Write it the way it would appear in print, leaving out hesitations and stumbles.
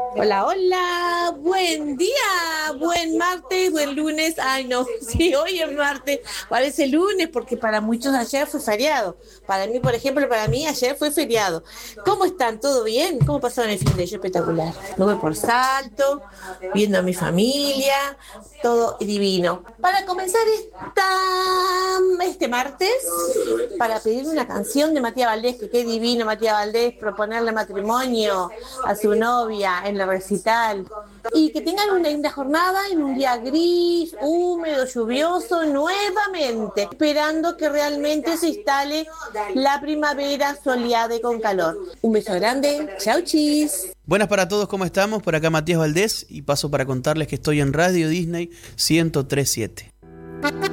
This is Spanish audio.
Hola, hola, buen día, buen martes, buen lunes. Ay, no, sí, hoy es martes, parece lunes porque para muchos ayer fue feriado. Para mí, por ejemplo, para mí ayer fue feriado. ¿Cómo están? ¿Todo bien? ¿Cómo pasaron el fin de? Yo espectacular. Me voy por Salto, viendo a mi familia, todo divino. Para comenzar este martes, para pedir una canción de Matías Valdés, que qué divino Matías Valdés, proponerle matrimonio a su novia en el recital. Y que tengan una linda jornada en un día gris, húmedo, lluvioso, nuevamente, esperando que realmente se instale la primavera soleada y con calor. Un beso grande, chau chis. Buenas para todos, ¿cómo estamos? Por acá Matías Valdés y paso para contarles que estoy en Radio Disney 103.7.